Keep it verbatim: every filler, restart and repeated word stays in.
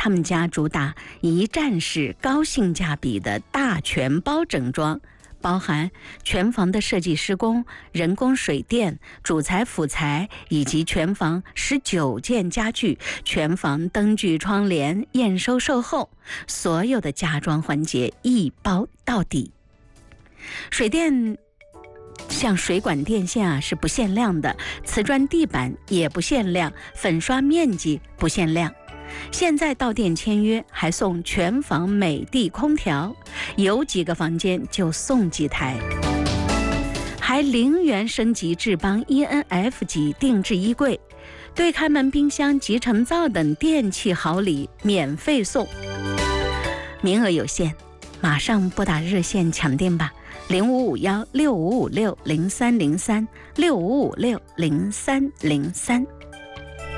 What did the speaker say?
他们家主打一站式高性价比的大全包整装，包含全房的设计施工、人工水电、主材辅材以及全房十九件家具、全房灯具窗帘验收售后，所有的家装环节一包到底。水电像水管电线啊是不限量的，瓷砖地板也不限量，粉刷面积不限量。现在到店签约还送全房美的空调，有几个房间就送几台，还零元升级智邦 E N F 级定制衣柜，对开门冰箱、集成灶等电器好礼免费送。名额有限，马上拨打热线抢订吧，零五五幺六五五六零三零三六五五六零三零三。